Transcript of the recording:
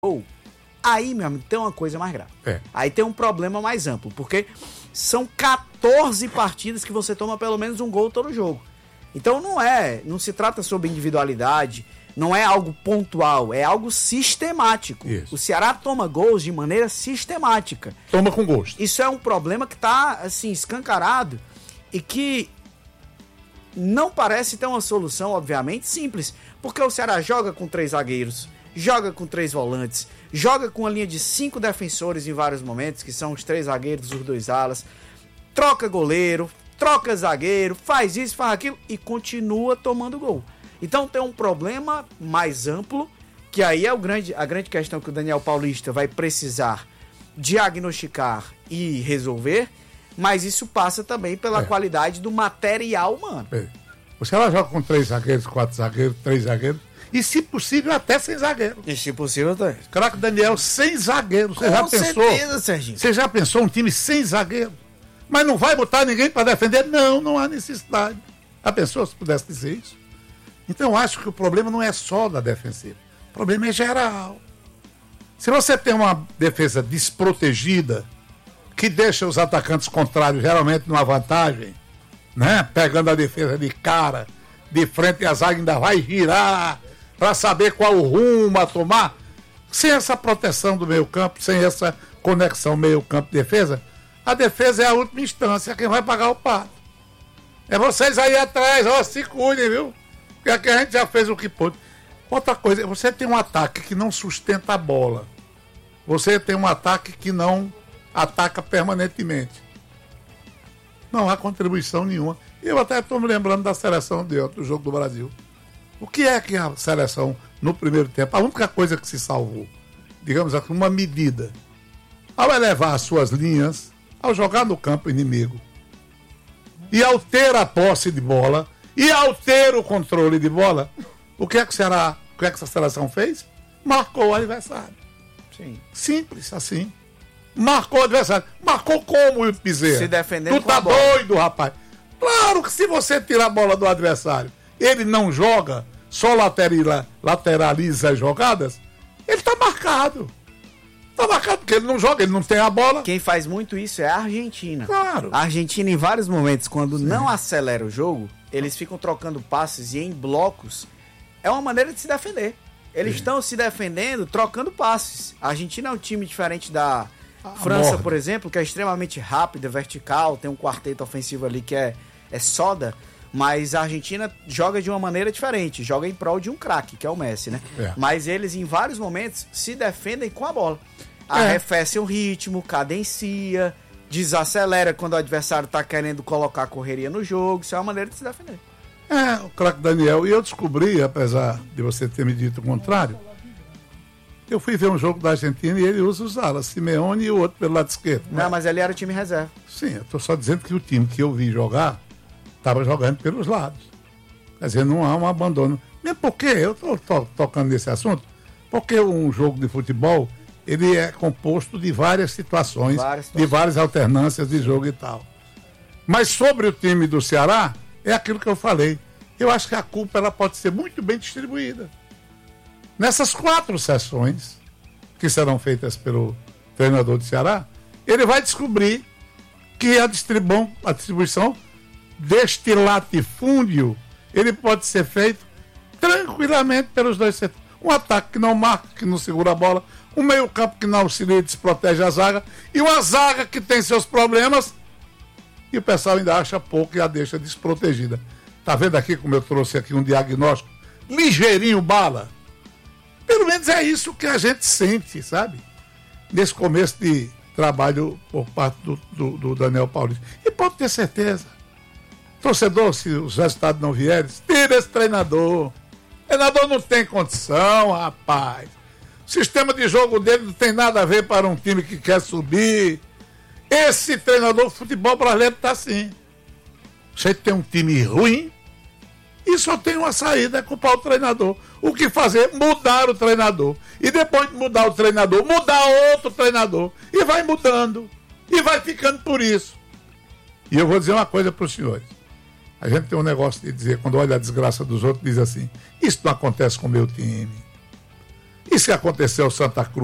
gol, aí, meu amigo, tem uma coisa mais grave. Aí tem um problema mais amplo, porque são 14 partidas que você toma pelo menos um gol todo jogo. Então não se trata sobre individualidade, não é algo pontual, é algo sistemático. Isso. O Ceará toma gols de maneira sistemática. Toma com gosto. Isso é um problema que está, assim, escancarado e que não parece ter uma solução, obviamente, simples. Porque o Ceará joga com 3 zagueiros, joga com 3 volantes, joga com uma linha de 5 defensores em vários momentos, que são os 3 zagueiros, os 2 alas, troca goleiro, troca zagueiro, faz isso, faz aquilo e continua tomando gol. Então tem um problema mais amplo, que aí é a grande questão que o Daniel Paulista vai precisar diagnosticar e resolver, mas isso passa também pela qualidade do material humano. O Ceará joga com 3 zagueiros, 4 zagueiros, 3 zagueiros, e se possível até sem zagueiro. E se possível também. Craque Daniel, sem zagueiro. Você já pensou? Com certeza, Serginho. Você já pensou um time sem zagueiro? Mas não vai botar ninguém para defender? Não há necessidade. A pessoa se pudesse dizer isso. Então eu acho que o problema não é só da defensiva. O problema é geral. Se você tem uma defesa desprotegida, que deixa os atacantes contrários geralmente numa vantagem, né? Pegando a defesa de cara, de frente, e a zaga ainda vai girar para saber qual o rumo a tomar. Sem essa proteção do meio campo, sem essa conexão meio campo-defesa, a defesa é a última instância, quem vai pagar o pato. É vocês aí atrás, se cuidem, viu? Porque aqui a gente já fez o que pôde. Outra coisa, você tem um ataque que não sustenta a bola. Você tem um ataque que não ataca permanentemente. Não há contribuição nenhuma. Eu até estou me lembrando da seleção de outro jogo do Brasil. O que é que a seleção, no primeiro tempo, a única coisa que se salvou, digamos assim, uma medida, ao elevar as suas linhas, ao jogar no campo inimigo, e ao ter a posse de bola, e ao ter o controle de bola, o que é que essa seleção fez? Marcou o adversário. Sim. Simples assim. Marcou o adversário. Marcou como, o Bezerra? Se defendendo tu tá doido, rapaz. Claro que se você tirar a bola do adversário, ele não joga, só lateraliza as jogadas, ele tá marcado. Tá marcado porque ele não joga, ele não tem a bola. Quem faz muito isso é a Argentina. Claro. A Argentina, em vários momentos, quando não acelera o jogo, eles ficam trocando passes e em blocos. É uma maneira de se defender. Eles estão se defendendo, trocando passes. A Argentina é um time diferente da França, por exemplo, que é extremamente rápida, vertical, tem um quarteto ofensivo ali que é soda, mas a Argentina joga de uma maneira diferente, joga em prol de um craque, que é o Messi, né? Mas eles, em vários momentos, se defendem com a bola. Arrefecem o ritmo, cadencia, desacelera quando o adversário tá querendo colocar a correria no jogo. Isso é uma maneira de se defender. O craque Daniel. E eu descobri, apesar de você ter me dito o contrário, eu fui ver um jogo da Argentina e ele usa os alas, Simeone e o outro pelo lado esquerdo. Não, mas ele era o time reserva. Sim, eu tô só dizendo que o time que eu vi jogar estava jogando pelos lados. Quer dizer, não há um abandono. Mesmo porque, eu estou tocando nesse assunto, porque um jogo de futebol, ele é composto de várias situações, de várias alternâncias de jogo e tal. Mas sobre o time do Ceará, é aquilo que eu falei. Eu acho que a culpa ela pode ser muito bem distribuída. Nessas 4 sessões que serão feitas pelo treinador do Ceará, ele vai descobrir que a distribuição deste latifúndio, ele pode ser feito tranquilamente pelos dois setores. Um ataque que não marca, que não segura a bola, um meio campo que não auxilia e desprotege a zaga, e uma zaga que tem seus problemas, e o pessoal ainda acha pouco e a deixa desprotegida. Tá vendo aqui como eu trouxe aqui um diagnóstico ligeirinho, bala? Pelo menos é isso que a gente sente, sabe? Nesse começo de trabalho por parte do Daniel Paulista. E pode ter certeza. Torcedor, se os resultados não vierem, tira esse treinador. O treinador não tem condição, rapaz. O sistema de jogo dele não tem nada a ver para um time que quer subir. Esse treinador de futebol brasileiro está assim. Você tem um time ruim e só tem uma saída, é culpar o treinador. O que fazer? Mudar o treinador. E depois de mudar o treinador, mudar outro treinador. E vai mudando. E vai ficando por isso. E eu vou dizer uma coisa para os senhores. A gente tem um negócio de dizer, quando olha a desgraça dos outros, diz assim, isso não acontece com o meu time. E se aconteceu Santa Cruz?